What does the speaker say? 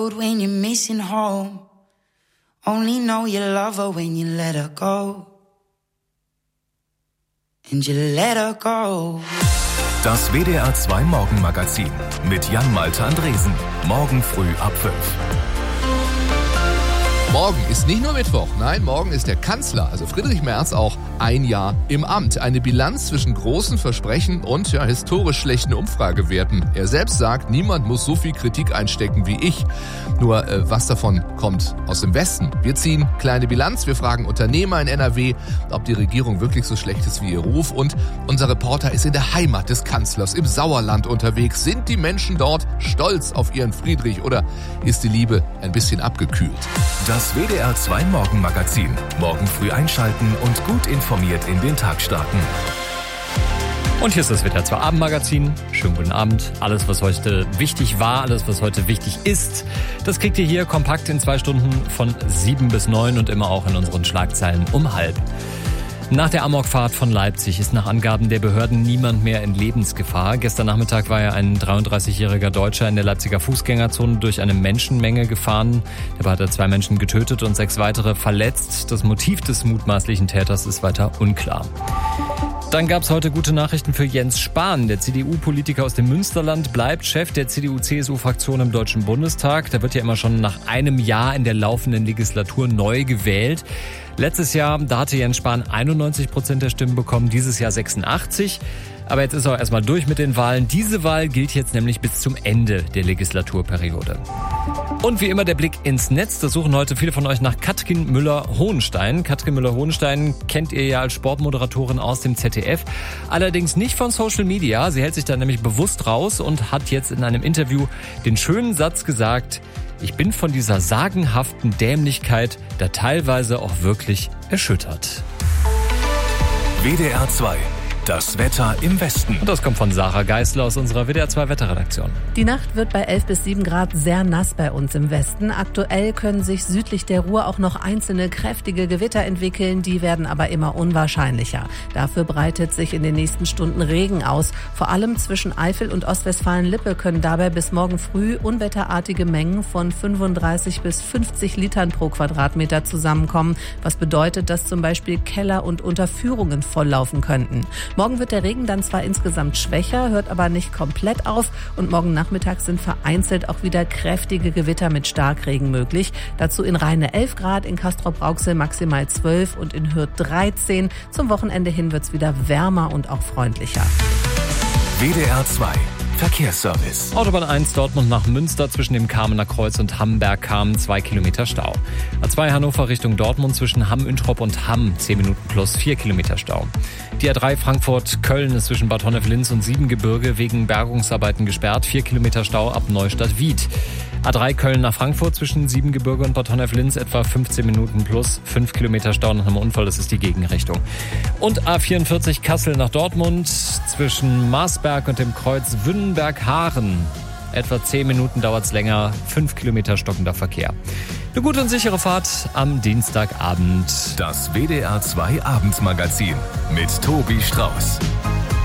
road when you're missing home. Only know you love her when you let her go. And you let her go. Das WDR 2 Morgenmagazin mit Jan-Malte Andresen. Morgen früh ab 5. Morgen ist nicht nur Mittwoch, nein, morgen ist der Kanzler, also Friedrich Merz, auch ein Jahr im Amt. Eine Bilanz zwischen großen Versprechen und historisch schlechten Umfragewerten. Er selbst sagt, niemand muss so viel Kritik einstecken wie ich. Nur was davon kommt aus dem Westen? Wir ziehen kleine Bilanz, wir fragen Unternehmer in NRW, ob die Regierung wirklich so schlecht ist wie ihr Ruf. Und unser Reporter ist in der Heimat des Kanzlers, im Sauerland unterwegs. Sind die Menschen dort stolz auf ihren Friedrich oder ist die Liebe ein bisschen abgekühlt? Das WDR 2 Morgenmagazin. Morgen früh einschalten und gut informiert in den Tag starten. Und hier ist das WDR 2 Abendmagazin. Schönen guten Abend. Alles, was heute wichtig war, alles, was heute wichtig ist, das kriegt ihr hier kompakt in 2 Stunden von 7 bis 9 und immer auch in unseren Schlagzeilen um 12:30. Nach der Amokfahrt von Leipzig ist nach Angaben der Behörden niemand mehr in Lebensgefahr. Gestern Nachmittag war ja ein 33-jähriger Deutscher in der Leipziger Fußgängerzone durch eine Menschenmenge gefahren. Dabei hat er 2 Menschen getötet und 6 weitere verletzt. Das Motiv des mutmaßlichen Täters ist weiter unklar. Dann gab es heute gute Nachrichten für Jens Spahn. Der CDU-Politiker aus dem Münsterland bleibt Chef der CDU-CSU-Fraktion im Deutschen Bundestag. Da wird ja immer schon nach einem Jahr in der laufenden Legislatur neu gewählt. Letztes Jahr, da hatte Jens Spahn 91% der Stimmen bekommen, dieses Jahr 86%. Aber jetzt ist er auch erstmal durch mit den Wahlen. Diese Wahl gilt jetzt nämlich bis zum Ende der Legislaturperiode. Und wie immer der Blick ins Netz. Da suchen heute viele von euch nach Katrin Müller-Hohenstein. Katrin Müller-Hohenstein kennt ihr ja als Sportmoderatorin aus dem ZDF. Allerdings nicht von Social Media. Sie hält sich da nämlich bewusst raus und hat jetzt in einem Interview den schönen Satz gesagt: Ich bin von dieser sagenhaften Dämlichkeit da teilweise auch wirklich erschüttert. WDR 2. Das Wetter im Westen. Und das kommt von Sarah Geisler aus unserer WDR 2 Wetterredaktion. Die Nacht wird bei 11 bis 7 Grad sehr nass bei uns im Westen. Aktuell können sich südlich der Ruhr auch noch einzelne kräftige Gewitter entwickeln. Die werden aber immer unwahrscheinlicher. Dafür breitet sich in den nächsten Stunden Regen aus. Vor allem zwischen Eifel und Ostwestfalen-Lippe können dabei bis morgen früh unwetterartige Mengen von 35 bis 50 Litern pro Quadratmeter zusammenkommen. Was bedeutet, dass zum Beispiel Keller und Unterführungen volllaufen könnten. Morgen wird der Regen dann zwar insgesamt schwächer, hört aber nicht komplett auf und morgen Nachmittag sind vereinzelt auch wieder kräftige Gewitter mit Starkregen möglich. Dazu in Rheine 11 Grad, in Castrop-Rauxel maximal 12 und in Hürth 13. Zum Wochenende hin wird's wieder wärmer und auch freundlicher. WDR 2. Verkehrsservice. Autobahn 1 Dortmund nach Münster zwischen dem Kamener Kreuz und Hamberg-Kamen 2 Kilometer Stau. A2 Hannover Richtung Dortmund zwischen Hamm-Üntrop und Hamm 10 Minuten plus 4 Kilometer Stau. Die A3 Frankfurt-Köln ist zwischen Bad Honnef-Linz und Siebengebirge wegen Bergungsarbeiten gesperrt. 4 Kilometer Stau ab Neustadt-Wied. A3 Köln nach Frankfurt zwischen Siebengebirge und Bad Honnef-Linz etwa 15 Minuten plus 5 Kilometer Stau nach einem Unfall. Das ist die Gegenrichtung. Und A44 Kassel nach Dortmund zwischen Marsberg und dem Kreuz Wünnenberg-Haaren. Etwa 10 Minuten dauert es länger, 5 Kilometer stockender Verkehr. Eine gute und sichere Fahrt am Dienstagabend. Das WDR 2 Abendsmagazin mit Tobi Strauß.